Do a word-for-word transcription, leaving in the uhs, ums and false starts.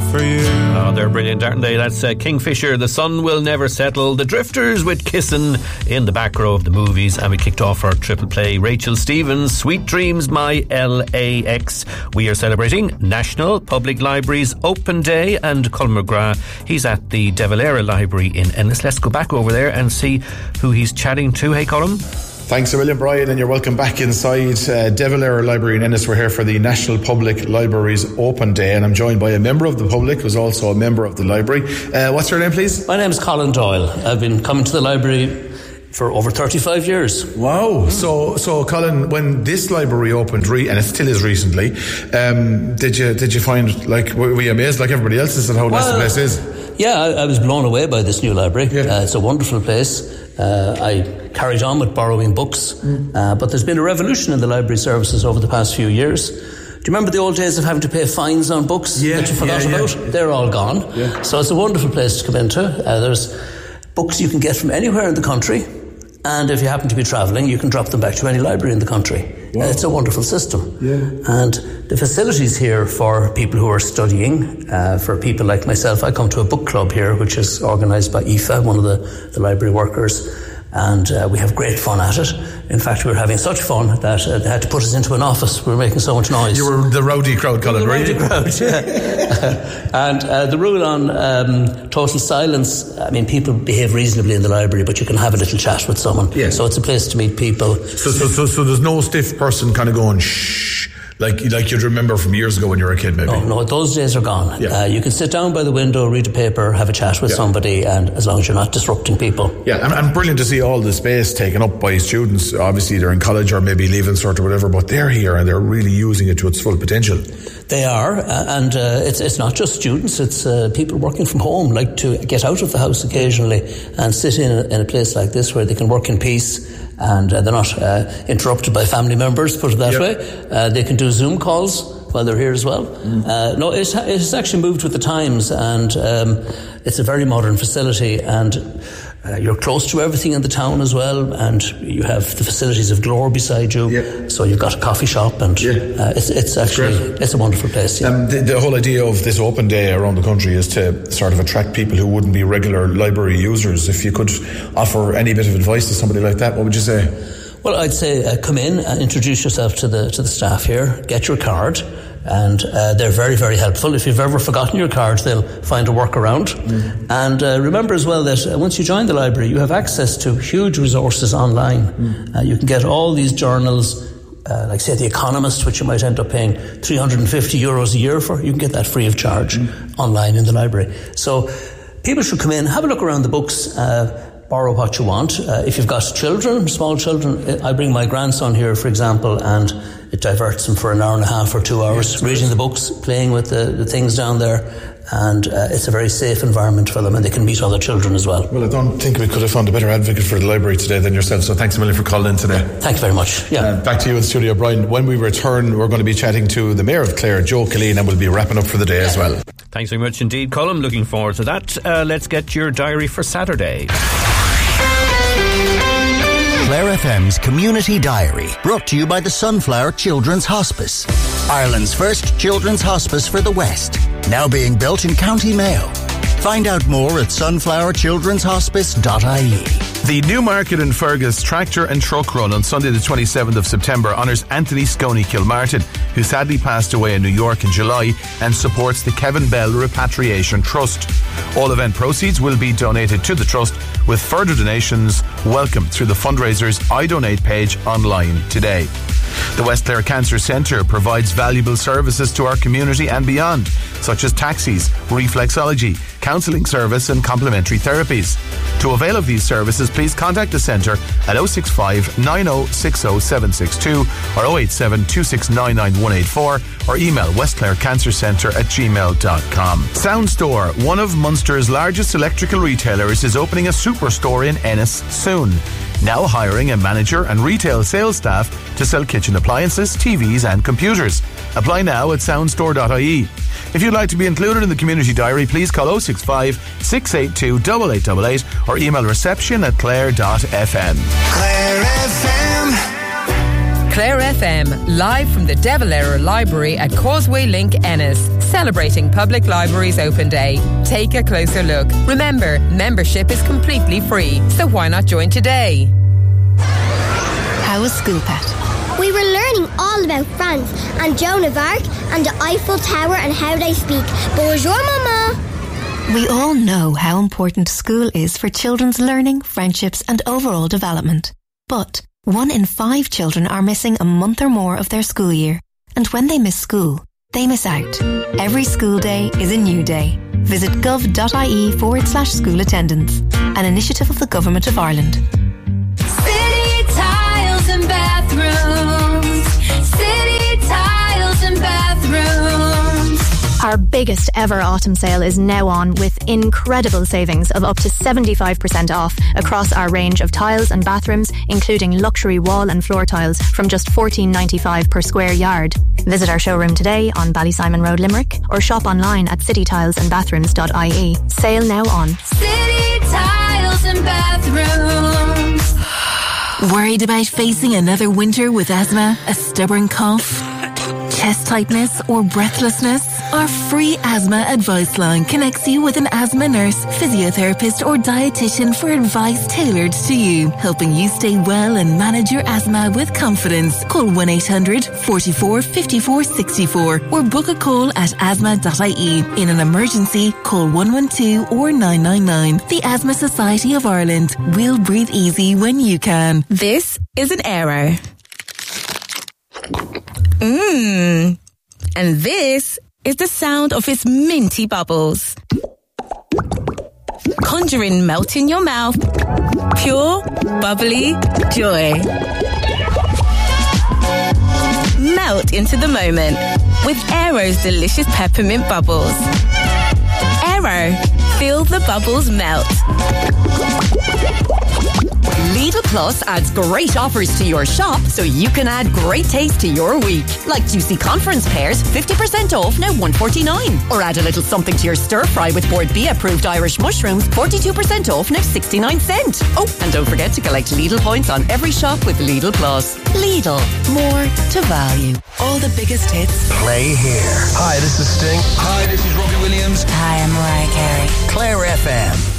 for you. Oh, they're brilliant, aren't they? That's uh, Kingfisher, The Sun Will Never Settle, The Drifters with Kissin' in the back row of the movies, and we kicked off our triple play. Rachel Stevens, Sweet Dreams, My L A X. We are celebrating National Public Library's Open Day, and Colin McGrath, he's at the De Valera Library in Ennis. Let's go back over there and see who he's chatting to. Hey, Colin. Thanks a million, Brian, and you're welcome back inside uh, De Valera Library in Ennis. We're here for the National Public Library's Open Day, and I'm joined by a member of the public who's also a member of the library. Uh, what's your name, please? My name's Colin Doyle. I've been coming to the library for over thirty-five years. Wow. So, so Colin, when this library opened, re- and it still is recently, um, did you did you find, like, were you amazed like everybody else is at how nice the place is? Yeah, I, I was blown away by this new library. Yeah. Uh, it's a wonderful place. Uh, I carried on with borrowing books, mm. uh, but there's been a revolution in the library services over the past few years. Do you remember the old days of having to pay fines on books yeah, that you forgot yeah, about? Yeah. They're all gone. Yeah. So it's a wonderful place to come into. Uh, there's books you can get from anywhere in the country, and if you happen to be travelling, you can drop them back to any library in the country. Wow. Uh, it's a wonderful system. Yeah. And the facilities here for people who are studying, uh, for people like myself, I come to a book club here, which is organised by I F A, one of the, the library workers, and uh, we have great fun at it. In fact, we were having such fun that uh, they had to put us into an office. We were making so much noise. You were the rowdy crowd, Colin, were you? The rowdy crowd, yeah. And uh, the rule on um, total silence, I mean, people behave reasonably in the library, but you can have a little chat with someone. Yeah. So it's a place to meet people. So, so, so, so there's no stiff person kind of going, shh, like like you'd remember from years ago when you were a kid, maybe. No, no, those days are gone. Yeah. Uh, you can sit down by the window, read a paper, have a chat with yeah. somebody, and as long as you're not disrupting people. Yeah, and, and brilliant to see all the space taken up by students. Obviously, they're in college or maybe leaving cert or whatever, but they're here and they're really using it to its full potential. They are, uh, and uh, it's it's not just students, it's uh, people working from home, like to get out of the house occasionally and sit in a, in a place like this where they can work in peace, and uh, they're not uh, interrupted by family members, put it that yep. way. Uh, they can do Zoom calls while they're here as well. Mm. Uh, no, it's, it's actually moved with the times, and um, it's a very modern facility, and uh, you're close to everything in the town as well, and you have the facilities of Glore beside you, yeah. so you've got a coffee shop, and yeah. uh, it's, it's actually Great. It's a wonderful place. Yeah. Um, the, the whole idea of this open day around the country is to sort of attract people who wouldn't be regular library users. If you could offer any bit of advice to somebody like that, what would you say? Well, I'd say uh, come in and introduce yourself to the to the staff here, get your card, and uh, they're very, very helpful. If you've ever forgotten your card, they'll find a workaround. Mm. And uh, remember as well that uh, once you join the library, you have access to huge resources online. Mm. Uh, you can get all these journals, uh, like say The Economist, which you might end up paying three hundred fifty euros a year for. You can get that free of charge mm. online in the library. So people should come in, have a look around the books, uh, borrow what you want. Uh, if you've got children, small children, I bring my grandson here, for example, and it diverts him for an hour and a half or two hours yeah, reading the books, playing with the, the things down there, and uh, it's a very safe environment for them, and they can meet other children as well. Well, I don't think we could have found a better advocate for the library today than yourself, so thanks a million for calling in today. Thank you very much. Yeah. Uh, back to you in studio, Brian. When we return, we're going to be chatting to the Mayor of Clare, Joe Killeen, and we'll be wrapping up for the day as well. Thanks very much indeed, Colin. Looking forward to that. Uh, let's get your diary for Saturday. Clare F M's Community Diary, brought to you by the Sunflower Children's Hospice, Ireland's first children's hospice for the West, now being built in County Mayo. Find out more at sunflower children's hospice dot I E. The Newmarket and Fergus Tractor and Truck Run on Sunday the twenty-seventh of September honours Anthony Sconey Kilmartin, who sadly passed away in New York in July, and supports the Kevin Bell Repatriation Trust. All event proceeds will be donated to the Trust, with further donations welcome through the fundraiser's I Donate page online today. The West Clare Cancer Centre provides valuable services to our community and beyond, such as taxis, reflexology, counselling service and complementary therapies. To avail of these services, please contact the centre at oh six five, nine oh six oh, seven six two or oh eight seven, two six nine nine, one eight four or email westclarecancercentre at gmail dot com. Soundstore, one of Munster's largest electrical retailers, is opening a superstore in Ennis soon. Now hiring a manager and retail sales staff to sell kitchen appliances, T Vs and computers. Apply now at soundstore dot I E. If you'd like to be included in the community diary, please call oh six five, six eight two, eight eight eight eight or email reception at clare dot f m. Clare F M. Clare F M, live from the De Valera Library at Causeway Link, Ennis, celebrating Public Libraries Open Day. Take a closer look. Remember, membership is completely free, so why not join today? How was school, Pat? We were learning all about France and Joan of Arc and the Eiffel Tower and how they speak. Bonjour, Mama. We all know how important school is for children's learning, friendships and overall development. But one in five children are missing a month or more of their school year. And when they miss school, they miss out. Every school day is a new day. Visit gov.ie forward slash school attendance, an initiative of the Government of Ireland. City Tiles and Bathrooms. City Tiles and Bathrooms. Our biggest ever autumn sale is now on with incredible savings of up to seventy-five percent off across our range of tiles and bathrooms, including luxury wall and floor tiles from just fourteen ninety-five per square yard. Visit our showroom today on Ballysimon Road, Limerick, or shop online at city tiles and bathrooms dot I E. Sale now on. City Tiles and Bathrooms. Worried about facing another winter with asthma, a stubborn cough, chest tightness or breathlessness? Our free asthma advice line connects you with an asthma nurse, physiotherapist or dietitian for advice tailored to you, helping you stay well and manage your asthma with confidence. Call one eight hundred, four four, five four six four or book a call at asthma dot I E. In an emergency, call one one two or nine nine nine. The Asthma Society of Ireland. We'll breathe easy when you can. This is an Aero. Mmm. And this is the sound of its minty bubbles. Conjuring melt in your mouth. Pure, bubbly joy. Melt into the moment with Aero's delicious peppermint bubbles. Aero, feel the bubbles melt. Lidl Plus adds great offers to your shop so you can add great taste to your week. Like juicy conference pears, fifty percent off now one forty-nine. Or add a little something to your stir fry with Board B approved Irish mushrooms, forty-two percent off now sixty-nine cent. Oh, and don't forget to collect Lidl points on every shop with Lidl Plus. Lidl, more to value. All the biggest hits. Play here. Hi, this is Sting. Hi, this is Robbie Williams. Hi, I'm Mariah Carey. Clare F M.